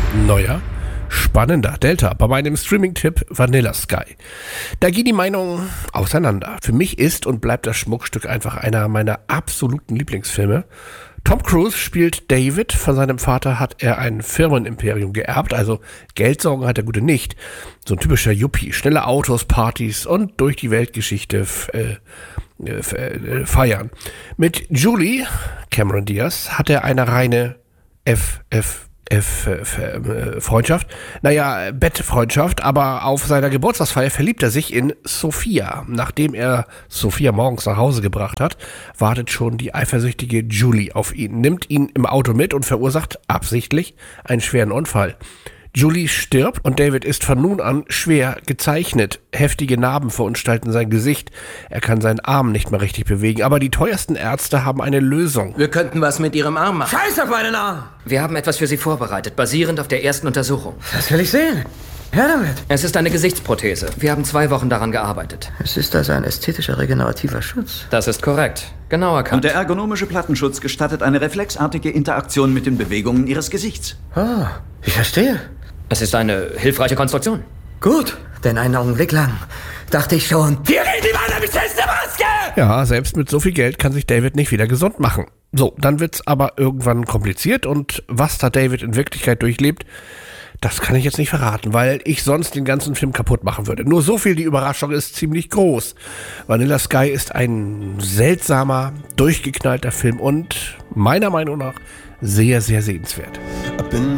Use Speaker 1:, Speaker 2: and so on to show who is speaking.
Speaker 1: neuer, spannender Delta bei meinem Streaming-Tipp Vanilla Sky. Da gehen die Meinungen auseinander. Für mich ist und bleibt das Schmuckstück einfach einer meiner absoluten Lieblingsfilme. Tom Cruise spielt David. Von seinem Vater hat er ein Firmenimperium geerbt, also Geldsorgen hat der Gute nicht. So ein typischer Yuppie, schnelle Autos, Partys und durch die Weltgeschichte feiern. Mit Julie, Cameron Diaz, hat er eine reine Freundschaft. Naja, Bettfreundschaft, aber auf seiner Geburtstagsfeier verliebt er sich in Sophia. Nachdem er Sophia morgens nach Hause gebracht hat, wartet schon die eifersüchtige Julie auf ihn, nimmt ihn im Auto mit und verursacht absichtlich einen schweren Unfall. Julie stirbt und David ist von nun an schwer gezeichnet. Heftige Narben verunstalten sein Gesicht. Er kann seinen Arm nicht mehr richtig bewegen. Aber die teuersten Ärzte haben eine Lösung.
Speaker 2: Wir könnten was mit Ihrem Arm machen.
Speaker 3: Scheiß auf meinen Arm!
Speaker 2: Wir haben etwas für Sie vorbereitet, basierend auf der ersten Untersuchung.
Speaker 3: Das will ich sehen. Her damit.
Speaker 2: Es ist eine Gesichtsprothese. Wir haben 2 Wochen daran gearbeitet.
Speaker 3: Es ist also ein ästhetischer regenerativer Schutz.
Speaker 2: Das ist korrekt. Genau erkannt.
Speaker 4: Und der ergonomische Plattenschutz gestattet eine reflexartige Interaktion mit den Bewegungen Ihres Gesichts.
Speaker 3: Oh, ich verstehe.
Speaker 2: Es ist eine hilfreiche Konstruktion.
Speaker 3: Gut, denn einen Augenblick lang dachte ich schon, hier geht die meine beschissene Maske!
Speaker 1: Ja, selbst mit so viel Geld kann sich David nicht wieder gesund machen. So, dann wird's aber irgendwann kompliziert und was da David in Wirklichkeit durchlebt, das kann ich jetzt nicht verraten, weil ich sonst den ganzen Film kaputt machen würde. Nur so viel, die Überraschung ist ziemlich groß. Vanilla Sky ist ein seltsamer, durchgeknallter Film und meiner Meinung nach sehr, sehr sehenswert.